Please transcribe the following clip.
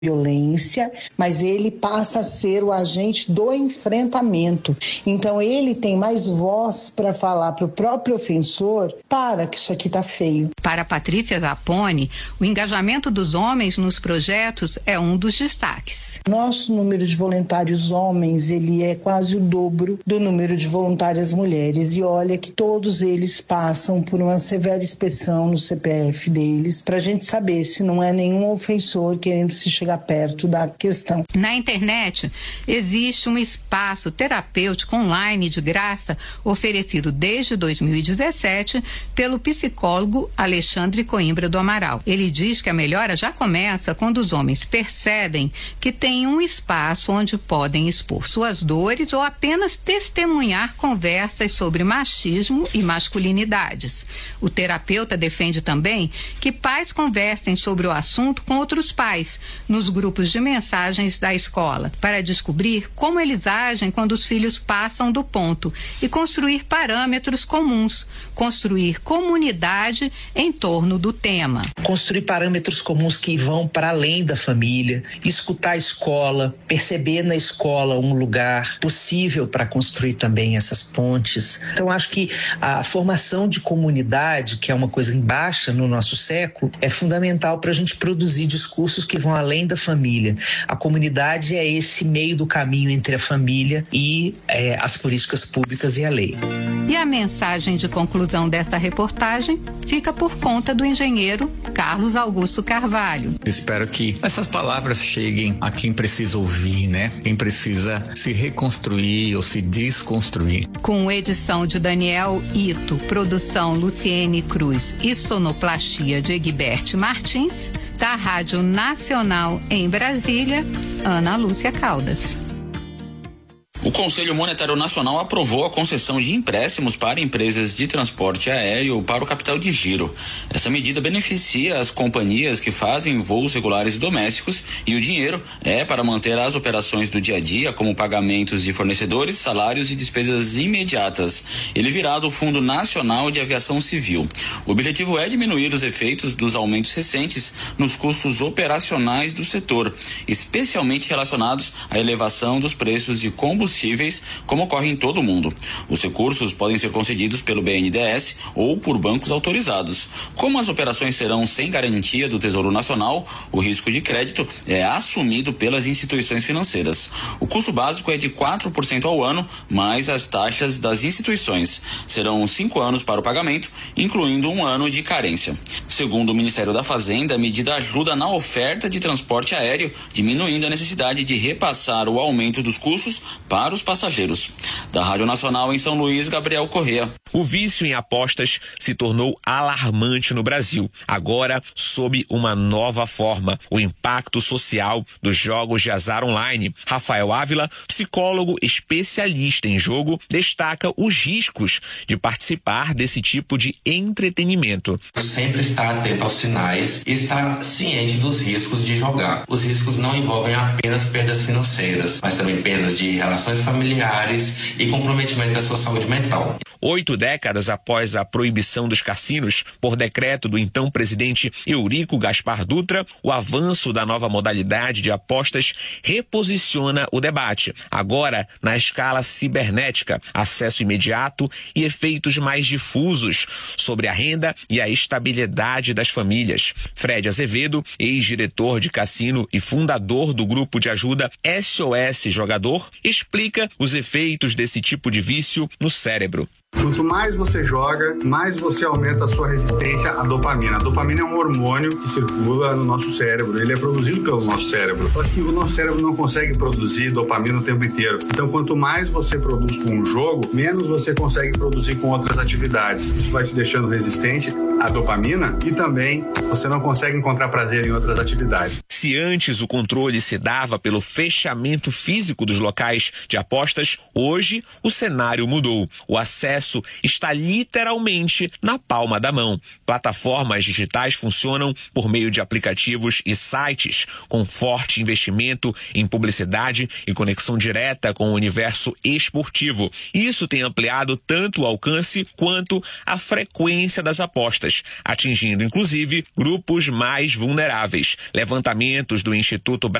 violência, mas ele passa a ser o agente do enfrentamento. Então ele tem mais voz para falar para o próprio ofensor: para, que isso aqui tá feio. Para Patrícia Zapponi, o engajamento dos homens nos projetos é um dos destaques. Nosso número de voluntários homens, ele é quase o dobro do número de voluntárias mulheres, e olha que todos eles passam por uma severa inspeção no CPF deles, para a gente saber se não é nenhum ofensor querendo se chegar perto da questão. Na internet, existe um espaço terapêutico online de graça oferecido desde 2017 pelo psicólogo Alexandre Coimbra do Amaral. Ele diz que a melhora já começa quando os homens percebem que tem um espaço onde podem expor suas dores ou apenas testemunhar conversas sobre machismo e masculinidades. O terapeuta defende também que pais conversem sobre o assunto com outros pais nos grupos de mensagens da escola, para descobrir como eles agem quando os filhos passam do ponto e construir parâmetros comuns, construir comunidade em torno do tema. Construir parâmetros comuns que vão para além da família, escutar a escola, perceber na escola um lugar possível para construir também essas pontes. Então acho que a formação de comunidade, que é uma coisa em baixa no nosso século, é fundamental para a gente produzir discursos que vão além da família. A comunidade é esse meio do caminho entre a família e as políticas públicas e a lei. E a mensagem de conclusão desta reportagem fica por conta do engenheiro Carlos Augusto Carvalho. Espero que essas palavras cheguem a quem precisa ouvir, né? Quem precisa se reconstruir ou se desconstruir. Com edição de Daniel Ito, produção Luciene Cruz e sonoplastia de Egbert Martins, da Rádio Nacional em Brasília, Ana Lúcia Caldas. O Conselho Monetário Nacional aprovou a concessão de empréstimos para empresas de transporte aéreo para o capital de giro. Essa medida beneficia as companhias que fazem voos regulares domésticos e o dinheiro é para manter as operações do dia a dia, como pagamentos de fornecedores, salários e despesas imediatas. Ele virá do Fundo Nacional de Aviação Civil. O objetivo é diminuir os efeitos dos aumentos recentes nos custos operacionais do setor, especialmente relacionados à elevação dos preços de combustíveis, como ocorre em todo o mundo. Os recursos podem ser concedidos pelo BNDES ou por bancos autorizados. Como as operações serão sem garantia do Tesouro Nacional, o risco de crédito é assumido pelas instituições financeiras. O custo básico é de 4% ao ano, mais as taxas das instituições. Serão 5 anos para o pagamento, incluindo 1 ano de carência. Segundo o Ministério da Fazenda, a medida ajuda na oferta de transporte aéreo, diminuindo a necessidade de repassar o aumento dos custos para os passageiros. Da Rádio Nacional em São Luís, Gabriel Corrêa. O vício em apostas se tornou alarmante no Brasil. Agora, sob uma nova forma, o impacto social dos jogos de azar online. Rafael Ávila, psicólogo especialista em jogo, destaca os riscos de participar desse tipo de entretenimento. Sempre estar atento aos sinais e estar ciente dos riscos de jogar. Os riscos não envolvem apenas perdas financeiras, mas também perdas de relações familiares e comprometimento da sua saúde mental. 8 décadas após a proibição dos cassinos, por decreto do então presidente Eurico Gaspar Dutra, o avanço da nova modalidade de apostas reposiciona o debate. Agora, na escala cibernética, acesso imediato e efeitos mais difusos sobre a renda e a estabilidade das famílias. Fred Azevedo, ex-diretor de cassino e fundador do grupo de ajuda SOS Jogador, explica os efeitos desse tipo de vício no cérebro. Quanto mais você joga, mais você aumenta a sua resistência à dopamina. A dopamina é um hormônio que circula no nosso cérebro. Ele é produzido pelo nosso cérebro. Só que o nosso cérebro não consegue produzir dopamina o tempo inteiro. Então, quanto mais você produz com um jogo, menos você consegue produzir com outras atividades. Isso vai te deixando resistente à dopamina e também você não consegue encontrar prazer em outras atividades. Se antes o controle se dava pelo fechamento físico dos locais de apostas, hoje o cenário mudou. O acesso está literalmente na palma da mão. Plataformas digitais funcionam por meio de aplicativos e sites com forte investimento em publicidade e conexão direta com o universo esportivo. Isso tem ampliado tanto o alcance quanto a frequência das apostas. pessoas, atingindo inclusive grupos mais vulneráveis. Levantamentos do Instituto